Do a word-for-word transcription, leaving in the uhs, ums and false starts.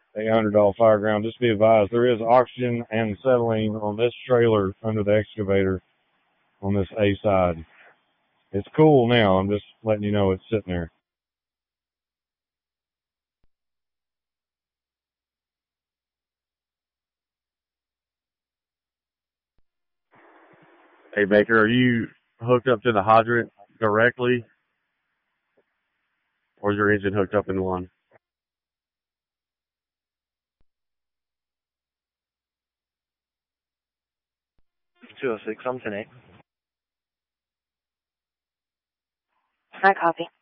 eight hundred dollar fireground. Just be advised, there is oxygen and acetylene on this trailer under the excavator on this A side. It's cool now. I'm just letting you know it's sitting there. Hey, Baker, are you hooked up to the hydrant directly, or is your engine hooked up in one? two oh six, I'm ten eight. I copy.